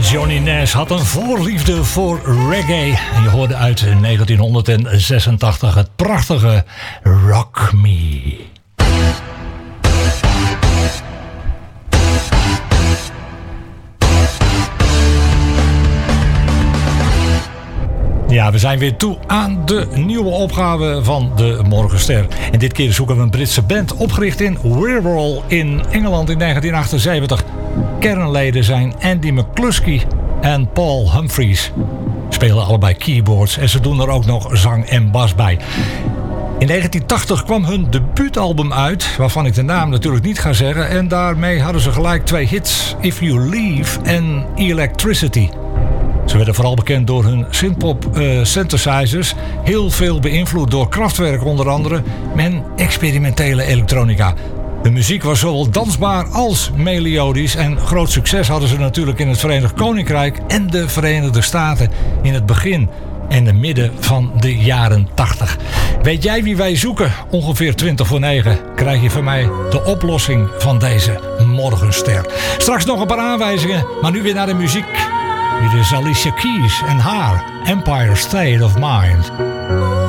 Johnny Nash had een voorliefde voor reggae. En je hoorde uit 1986 het prachtige Rock Me. Ja, we zijn weer toe aan de nieuwe opgave van de Morgenster. En dit keer zoeken we een Britse band, opgericht in Wirral in Engeland in 1978. Kernleden zijn Andy McCluskey en Paul Humphries. Spelen allebei keyboards en ze doen er ook nog zang en bas bij. In 1980 kwam hun debuutalbum uit, waarvan ik de naam natuurlijk niet ga zeggen. En daarmee hadden ze gelijk 2 hits, If You Leave en Electricity. Ze werden vooral bekend door hun synthpop synthesizers. Heel veel beïnvloed door Kraftwerk onder andere. En experimentele elektronica. De muziek was zowel dansbaar als melodisch. En groot succes hadden ze natuurlijk in het Verenigd Koninkrijk en de Verenigde Staten in het begin en het midden van de jaren 80. Weet jij wie wij zoeken? Ongeveer 20:09 krijg je van mij de oplossing van deze Morgenster. Straks nog een paar aanwijzingen, maar nu weer naar de muziek. Dit is Alicia Keys en haar Empire State of Mind.